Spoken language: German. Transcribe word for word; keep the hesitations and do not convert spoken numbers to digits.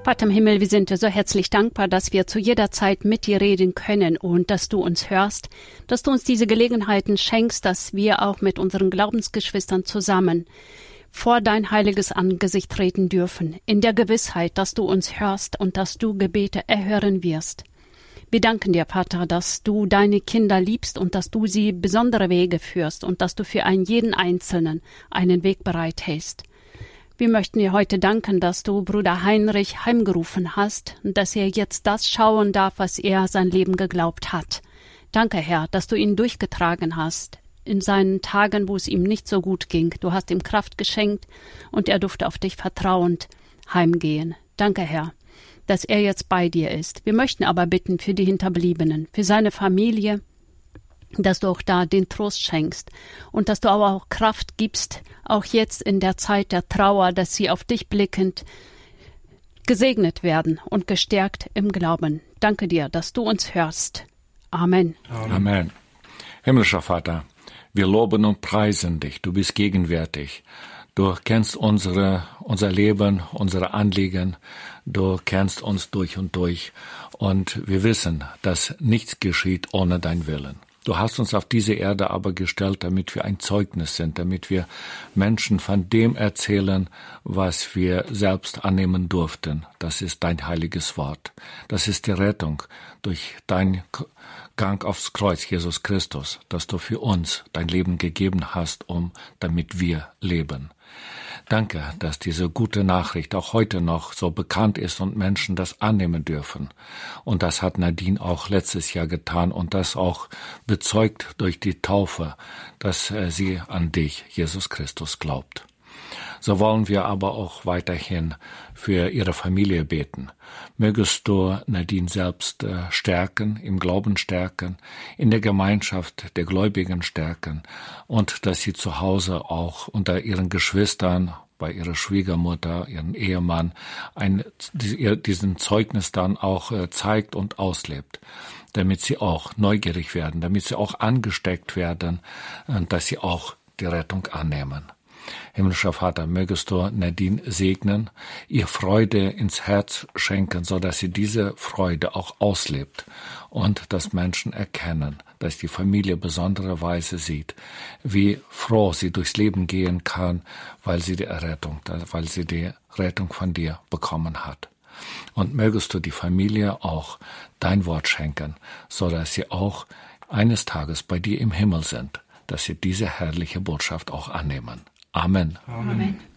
Vater im Himmel, wir sind dir so herzlich dankbar, dass wir zu jeder Zeit mit dir reden können und dass du uns hörst, dass du uns diese Gelegenheiten schenkst, dass wir auch mit unseren Glaubensgeschwistern zusammen vor dein heiliges Angesicht treten dürfen, in der Gewissheit, dass du uns hörst und dass du Gebete erhören wirst. Wir danken dir, Vater, dass du deine Kinder liebst und dass du sie besondere Wege führst und dass du für einen jeden Einzelnen einen Weg bereithältst. Wir möchten dir heute danken, dass du Bruder Heinrich heimgerufen hast und dass er jetzt das schauen darf, was er sein Leben geglaubt hat. Danke, Herr, dass du ihn durchgetragen hast in seinen Tagen, wo es ihm nicht so gut ging. Du hast ihm Kraft geschenkt und er durfte auf dich vertrauend heimgehen. Danke, Herr, dass er jetzt bei dir ist. Wir möchten aber bitten für die Hinterbliebenen, für seine Familie, dass du auch da den Trost schenkst und dass du aber auch Kraft gibst, auch jetzt in der Zeit der Trauer, dass sie auf dich blickend gesegnet werden und gestärkt im Glauben. Danke dir, dass du uns hörst. Amen. Amen. Amen. Himmlischer Vater, wir loben und preisen dich. Du bist gegenwärtig. Du kennst unsere, unser Leben, unsere Anliegen. Du kennst uns durch und durch. Und wir wissen, dass nichts geschieht ohne dein Willen. Du hast uns auf diese Erde aber gestellt, damit wir ein Zeugnis sind, damit wir Menschen von dem erzählen, was wir selbst annehmen durften. Das ist dein heiliges Wort. Das ist die Rettung durch dein Gang aufs Kreuz, Jesus Christus, dass du für uns dein Leben gegeben hast, um damit wir leben. Danke, dass diese gute Nachricht auch heute noch so bekannt ist und Menschen das annehmen dürfen. Und das hat Nadine auch letztes Jahr getan und das auch bezeugt durch die Taufe, dass sie an dich, Jesus Christus, glaubt. So wollen wir aber auch weiterhin für ihre Familie beten. Mögest du Nadine selbst stärken, im Glauben stärken, in der Gemeinschaft der Gläubigen stärken und dass sie zu Hause auch unter ihren Geschwistern, bei ihrer Schwiegermutter, ihren Ehemann, ein, diesen Zeugnis dann auch zeigt und auslebt, damit sie auch neugierig werden, damit sie auch angesteckt werden und dass sie auch die Rettung annehmen. Himmlischer Vater, mögest du Nadine segnen, ihr Freude ins Herz schenken, so dass sie diese Freude auch auslebt und dass Menschen erkennen, dass die Familie besondere Weise sieht, wie froh sie durchs Leben gehen kann, weil sie die Errettung, weil sie die Rettung von dir bekommen hat. Und mögest du die Familie auch dein Wort schenken, so dass sie auch eines Tages bei dir im Himmel sind, dass sie diese herrliche Botschaft auch annehmen. Amen. Amen.